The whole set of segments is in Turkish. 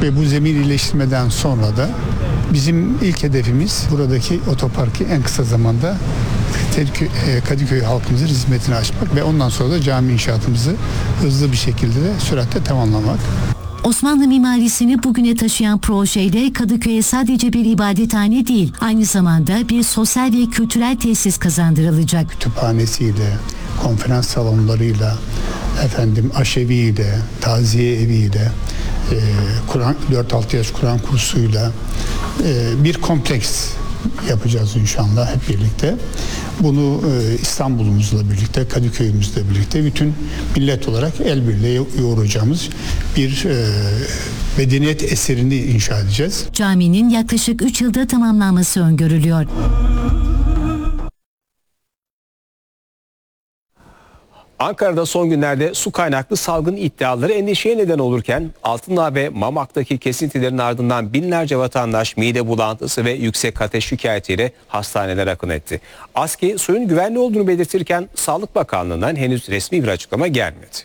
Ve bu zemin iyileştirmeden sonra da bizim ilk hedefimiz buradaki otoparkı en kısa zamanda Kadıköy halkımızın hizmetine açmak ve ondan sonra da cami inşaatımızı hızlı bir şekilde de süratle tamamlamak. Osmanlı mimarisini bugüne taşıyan projeyle Kadıköy'e sadece bir ibadethane değil, aynı zamanda bir sosyal ve kültürel tesis kazandırılacak. Kütüphanesiyle, konferans salonlarıyla, aşeviyle, taziye eviyle, 4-6 yaş Kur'an kursuyla bir kompleks yapacağız inşallah hep birlikte. Bunu İstanbul'umuzla birlikte, Kadıköy'ümüzle birlikte bütün millet olarak el birliğiyle yoğuracağımız bir medeniyet eserini inşa edeceğiz. Caminin yaklaşık 3 yılda tamamlanması öngörülüyor. Ankara'da son günlerde su kaynaklı salgın iddiaları endişeye neden olurken Altındağ ve Mamak'taki kesintilerin ardından binlerce vatandaş mide bulantısı ve yüksek ateş şikayetiyle hastanelere akın etti. ASKİ suyun güvenli olduğunu belirtirken Sağlık Bakanlığı'ndan henüz resmi bir açıklama gelmedi.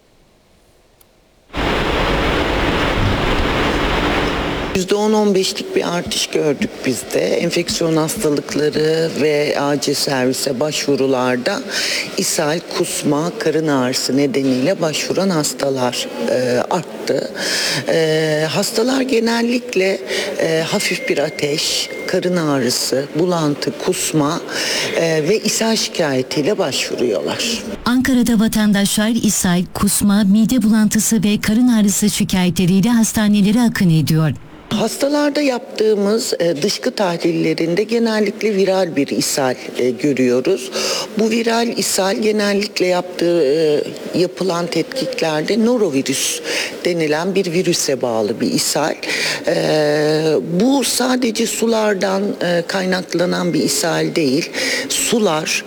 %10-15'lik bir artış gördük biz de. Enfeksiyon hastalıkları ve acil servise başvurularda ishal, kusma, karın ağrısı nedeniyle başvuran hastalar arttı. Hastalar genellikle hafif bir ateş, karın ağrısı, bulantı, kusma ve ishal şikayetiyle başvuruyorlar. Ankara'da vatandaşlar ishal, kusma, mide bulantısı ve karın ağrısı şikayetleriyle hastanelere akın ediyor. Hastalarda yaptığımız dışkı tahlillerinde genellikle viral bir ishal görüyoruz. Bu viral ishal genellikle yapılan tetkiklerde norovirüs denilen bir virüse bağlı bir ishal. Bu sadece sulardan kaynaklanan bir ishal değil. Sular,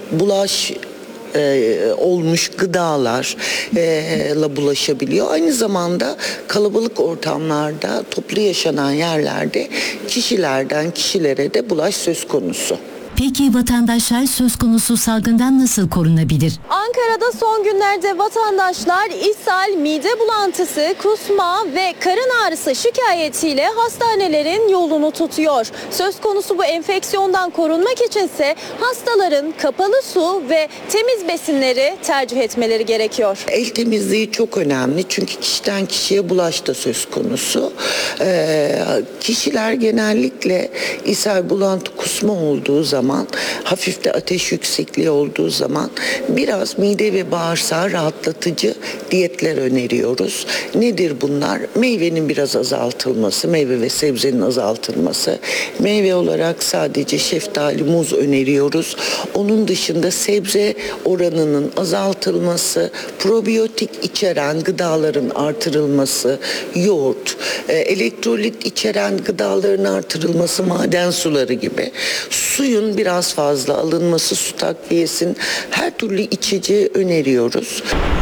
olmuş gıdalarla bulaşabiliyor. Aynı zamanda kalabalık ortamlarda, toplu yaşanan yerlerde kişilerden kişilere de bulaş söz konusu. Peki vatandaşlar söz konusu salgından nasıl korunabilir? Ankara'da son günlerde vatandaşlar ishal, mide bulantısı, kusma ve karın ağrısı şikayetiyle hastanelerin yolunu tutuyor. Söz konusu bu enfeksiyondan korunmak içinse hastaların kapalı su ve temiz besinleri tercih etmeleri gerekiyor. El temizliği çok önemli çünkü kişiden kişiye bulaş da söz konusu. Kişiler genellikle ishal, bulantı, kusma olduğu zaman, hafif de ateş yüksekliği olduğu zaman biraz mide ve bağırsağı rahatlatıcı diyetler öneriyoruz. Nedir bunlar? Meyvenin biraz azaltılması, meyve ve sebzenin azaltılması. Meyve olarak sadece şeftali, muz öneriyoruz. Onun dışında sebze oranının azaltılması, probiyotik içeren gıdaların artırılması, yoğurt, elektrolit içeren gıdaların artırılması, maden suları gibi. Suyun biraz fazla alınması, su takviyesinin her türlü içici öneriyoruz.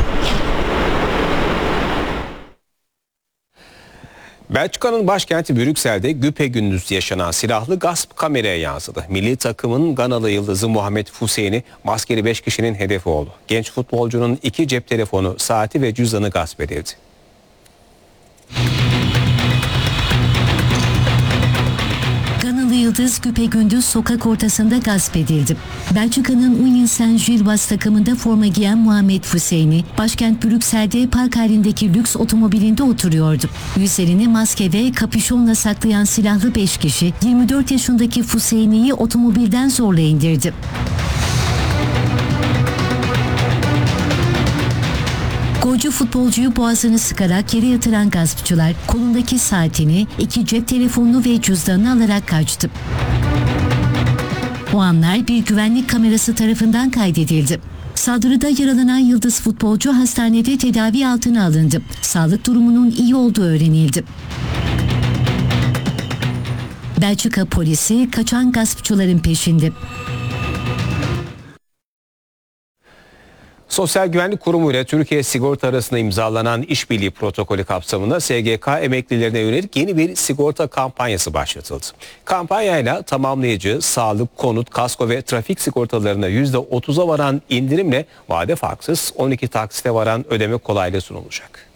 Belçika'nın başkenti Brüksel'de güpegündüz yaşanan silahlı gasp kameraya yansıdı. Milli takımın Ganalı yıldızı Muhammed Hüseyin'i maskeli 5 kişinin hedefi oldu. Genç futbolcunun 2 cep telefonu, saati ve cüzdanı gasp edildi. Ganalı yıldız güpegündüz sokak ortasında gasp edildi. Belçika'nın Union Saint-Gilloise takımında forma giyen Muhammed Hüseyin'i başkent Brüksel'de park halindeki lüks otomobilinde oturuyordu. Yüzlerini maske ve kapüşonla saklayan silahlı 5 kişi 24 yaşındaki Hüseyin'i otomobilden zorla indirdi. Golcü futbolcuyu boğazını sıkarak yere yatıran gaspçılar kolundaki saatini, 2 cep telefonunu ve cüzdanını alarak kaçtı. O anlar bir güvenlik kamerası tarafından kaydedildi. Saldırıda yaralanan yıldız futbolcu hastanede tedavi altına alındı. Sağlık durumunun iyi olduğu öğrenildi. Belçika polisi kaçan gaspçıların peşinde. Sosyal Güvenlik Kurumu ile Türkiye Sigorta arasında imzalanan işbirliği protokolü kapsamında SGK emeklilerine yönelik yeni bir sigorta kampanyası başlatıldı. Kampanyayla tamamlayıcı, sağlık, konut, kasko ve trafik sigortalarına %30'a varan indirimle vade farksız 12 taksite varan ödeme kolaylığı sunulacak.